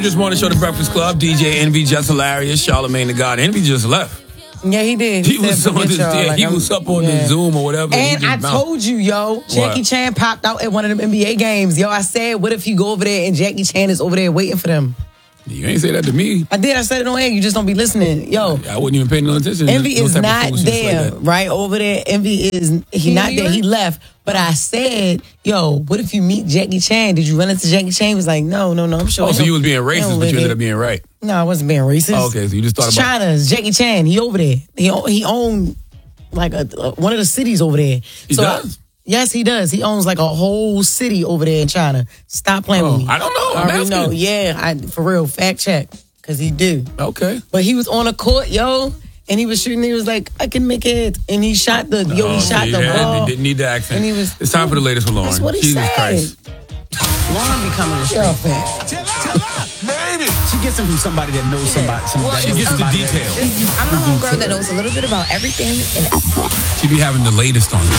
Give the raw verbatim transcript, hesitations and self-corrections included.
Just want to show the Breakfast Club. D J Envy, just hilarious. Charlamagne the God. Envy just left. Yeah, he did. He, He was said, on this. "Forget y'all," Yeah, like, he I'm- was up on yeah. the Zoom or whatever. And he I just bounced. told you, yo, Jackie What? Chan popped out at one of them N B A games. Yo, I said, what if you go over there and Jackie Chan is over there waiting for them? You ain't say that to me. I did. I said it on air. You just don't be listening. Yo, I wasn't even paying no attention. Envy No is type of not foolishness like there, that. right over there. Envy is he not there. He left. But I said, yo, what if you meet Jackie Chan? Did you run into Jackie Chan? He was like, no, no, no. I'm sure. Oh, so you was being he don't racist, but live you ended here. up being right. No, I wasn't being racist. Oh, okay, so you just thought It's about China's Jackie Chan. He over there. He o- he owned like a, a- one of the cities over there. He So, does? Yes, he does. He owns like a whole city over there in China. Stop playing Oh, with me. I don't know. I I'm already asking. know. Yeah, I, for real. Fact check, because he do. Okay. But he was on a court, yo, and he was shooting. He was like, I can make it. And he shot the, yo, he Oh, shot see, the that- ball. Didn't need the accent. And he was- it's time for the latest with Lauren. That's what he Jesus said. Christ. Lauren becoming a straight fan. She gets them from somebody that knows somebody. somebody She that knows gets the somebody details. I'm the homegirl that knows a little bit about everything and She be having the latest on this.